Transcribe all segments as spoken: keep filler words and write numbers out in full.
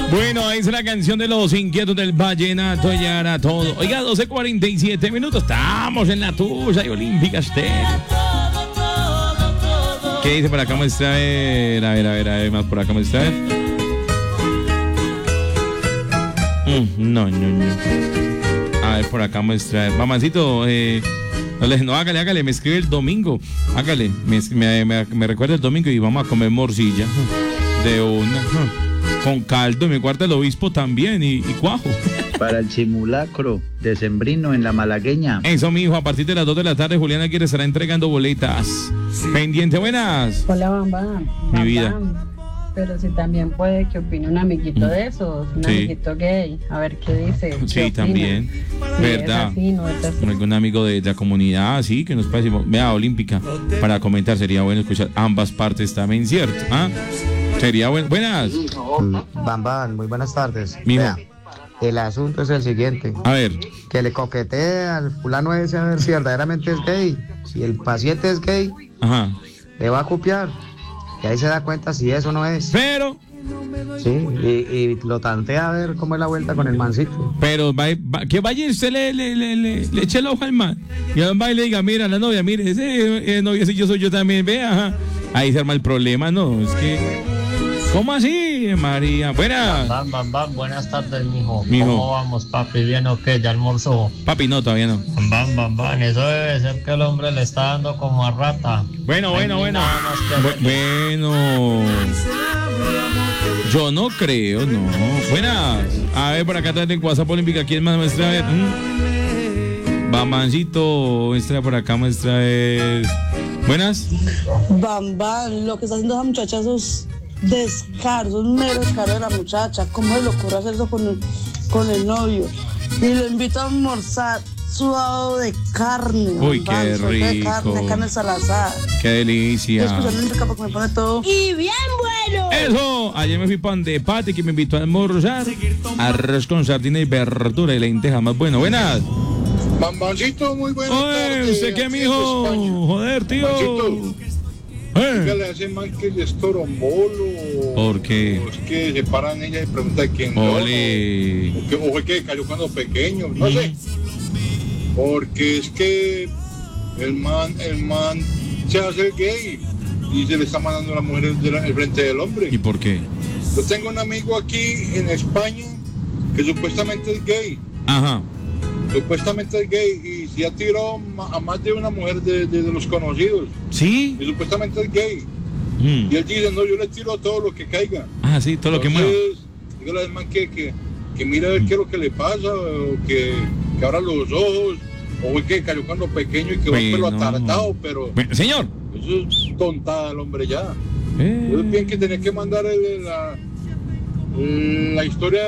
Bueno, ahí es la canción de los inquietos del vallenato, ya era todo. Oiga, doce cuarenta y siete minutos, estamos en la tuya y Olímpica Estéreo. ¿Qué dice por acá, muestra? A ver, a ver, a ver, a ver, más por acá, muestra. Mm, no, no, no. A ver, por acá, muestra. Mamancito, eh... No, le, no, hágale, hágale, me escribe el domingo. Hágale, me, me, me, me recuerda el domingo y vamos a comer morcilla. De una. Con caldo, me guarda el obispo también y, y cuajo. Para el simulacro decembrino en la Malagueña. Eso, mi hijo, a partir de las dos de la tarde, Juliana Aguirre estará entregando boletas. Sí. Pendiente, buenas. Hola, Bamba. Mi vida. Pero si también puede que opine un amiguito de esos, un sí. amiguito gay, a ver qué dice. Sí, qué también. Sí, verdad. Es así, no es así. Algún amigo de, de la comunidad, sí, que nos parece, vea, Olímpica, para comentar, sería bueno escuchar ambas partes también, ¿cierto? ¿Ah? Sería bueno. Buenas. Bambán, muy buenas tardes. Mijo. Vea, el asunto es el siguiente. A ver. Que le coquetee al fulano ese a ver si verdaderamente es gay. Si el paciente es gay, ajá, le va a copiar. Y ahí se da cuenta si eso no es. Pero. Sí, y, y lo tantea a ver cómo es la vuelta con el mancito. Pero va, va, que vaya y usted le, le, le, le, le eche el ojo al man. Y al man le diga, mira, la novia, mire, ese eh, novia, si yo soy yo también, vea. Ajá. Ahí se arma el problema, ¿no? Es que. ¿Cómo así, María? Buenas. Bam, bam, bam. Buenas tardes, mijo. mijo. ¿Cómo vamos, papi? ¿Bien o qué? ¿Ya almorzó? Papi, no, todavía no. Bam, bam, bam. Eso debe ser que el hombre le está dando como a rata. Bueno, bueno, Ay, bueno. Bu- bueno. Yo no creo, no. Buenas. A ver, por acá está en WhatsApp Olímpica. ¿Quién más muestra? A ver. ¿Mm? Bamancito, muestra por acá, muestra. Es... Buenas. Bam, bam. Lo que está haciendo esa muchacha, esos descaros, un mero descaro de la muchacha. ¿Cómo se le ocurre hacer eso con el, con el novio? Y lo invito a almorzar sudado de carne. Uy, qué rico. De carne, carne Salazar. Qué delicia. Escuchando el porque me pone todo. Y bien bueno. Eso. Ayer me fui pan de pate que me invitó a almorzar. Arroz con sardina y verdura y lentejas más bueno. Buenas. Bambancito, muy buenas Oye, tardes. ¿usted qué, mijo? Joder, tío. ¿Eh? Dígale a ese man que es torombolo. ¿Por qué? Es que se paran ella y preguntan quién. Ole. O, que, o fue que cayó cuando pequeño, no sé. Porque es que el man, el man se hace gay y se le está mandando a la mujer del frente del hombre. ¿Y por qué? Yo tengo un amigo aquí en España que supuestamente es gay. Ajá. Supuestamente es gay y ya tiró a más de una mujer de, de, de los conocidos. ¿Sí? Y supuestamente es gay. Mm. Y él dice, no, yo le tiro todo lo que caiga. Ah, sí, todo Entonces, lo que mueva. Dígale al man que, que, que mira a ver qué es lo que le pasa, o que, que abra los ojos, o que cayó cuando pequeño y que va bueno. pelo atartado, pero... Bueno, señor. Eso es tontada el hombre ya. Eh. Yo pienso que tenía que mandar el, la, la historia...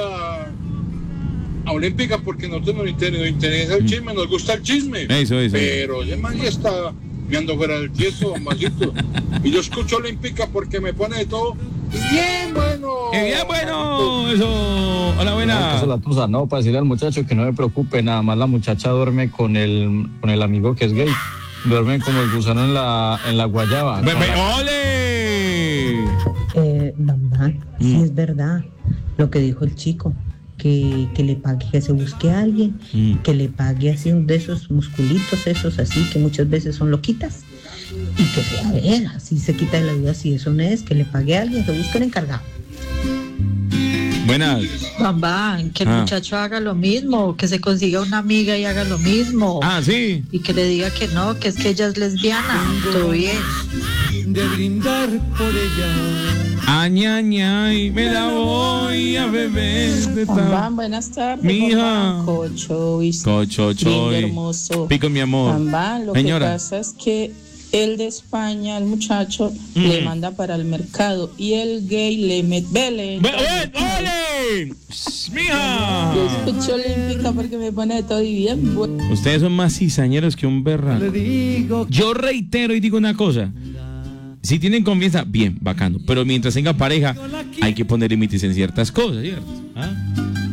a Olímpica porque nosotros nos interesa, nos interesa el chisme, nos gusta el chisme. Eso, eso. Pero ese man ya está meando fuera del tiesto, masito. Y yo escucho Olímpica porque me pone de todo. Bien bueno. ¡Qué bien bueno! Eso. Hola, buena. Eso la tusa, no, para decirle al muchacho que no me preocupe, nada más la muchacha duerme con el, con el amigo que es gay. Duermen como el gusano en la, en la guayaba. ¡Be, be, ¡Ole! Eh, Bambán, mm. sí es verdad lo que dijo el chico. Que, que le pague, que se busque a alguien, mm. que le pague así un de esos musculitos, esos así, que muchas veces son loquitas, y que sea, a ver, así se quita de la duda si eso no es, que le pague a alguien, que busque el encargado. Buenas. Bambán, que el ah. muchacho haga lo mismo, que se consiga una amiga y haga lo mismo. Ah, sí. Y que le diga que no, que es que ella es lesbiana. Todo bien. De brindar por ella. Añaña y me la voy a beber. Bambán, buenas tardes. Mija. Cocho, Cocho, choy. Hermoso. Pico, mi amor. Bambán, lo Señora. que pasa es que el de España, el muchacho, mm. le manda para el mercado y el gay le mete vele. ¡Ole! ¡Mija! Yo escucho Olímpica porque me pone de todo y bien. Bueno. Ustedes son más cizañeros que un berraco. Yo reitero y digo una cosa. Si tienen confianza, bien, bacano. Pero mientras tenga pareja, hay que poner límites en ciertas cosas, ¿cierto? ¿Ah?